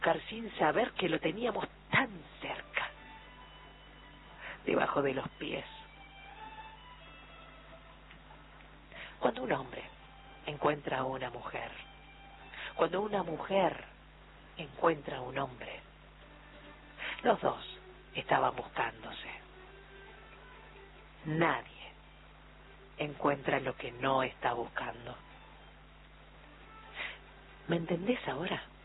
buscar sin saber que lo teníamos tan cerca, debajo de los pies. Cuando un hombre encuentra a una mujer, cuando una mujer encuentra a un hombre, los dos estaban buscándose. Nadie encuentra lo que no está buscando. ¿Me entendés ahora?